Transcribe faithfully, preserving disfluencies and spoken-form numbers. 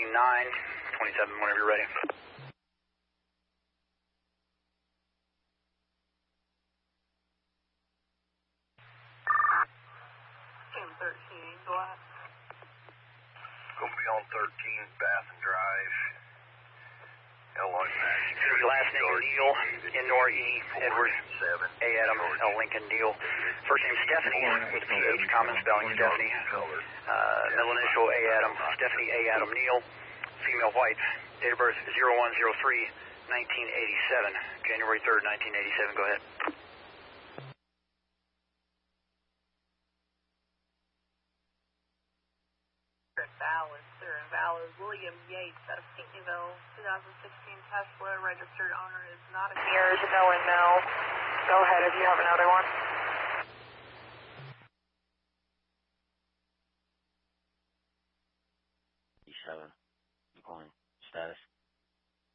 nine, twenty-seven, whenever you're ready. Team thirteen, go ahead. Gonna be on thirteen, Bath and Drive. Illinois National. Last name Neal, Indoor E, Edward, A. Adam, L. Lincoln, Neal. First name Stephanie, with P H, common spelling Stephanie. Uh, middle initial A. Adam, Stephanie A. Adam Neal. Female white. Date of birth zero one zero three, nineteen eighty-seven. January third, nineteen eighty-seven. Go ahead. Valid, sir. Valid. William Yates out of Pinckneyville, twenty sixteen Tesla. Registered owner is not a Here's no and no. Go ahead if you have another one. E seven. I'm calling. Status.